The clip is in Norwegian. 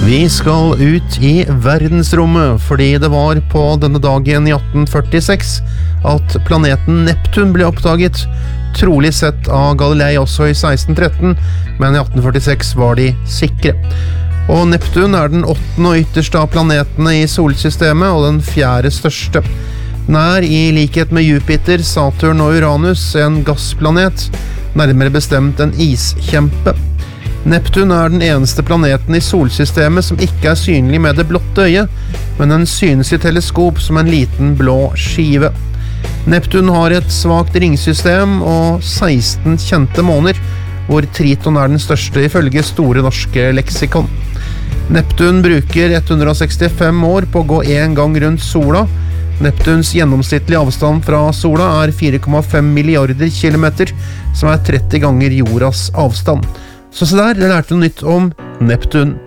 Vi skal ut i verdensrommet, fordi det var på denne dagen i 1846 at planeten Neptun ble oppdaget, trolig sett av Galilei også i 1613, men i 1846 var de sikre. Og Neptun er den 8. og ytterste av planetene i solsystemet, og den 4. største. Den er, i likhet med Jupiter, Saturn og Uranus, en gassplanet, nærmere bestemt en iskjempe. Neptun er den eneste planeten i solsystemet som ikke er synlig med det blotte øyet, men den synes i teleskop som en liten blå skive. Neptun har et svagt ringsystem og 16 kjente måner, hvor Triton er den største ifølge Store norske leksikon. Neptun bruker 165 år på å gå en gang rundt sola. Neptuns gjennomsnittlige avstand fra sola er 4,5 milliarder kilometer, som er 30 ganger jordas avstand. Så se der, jeg lærte noe nytt om Neptun.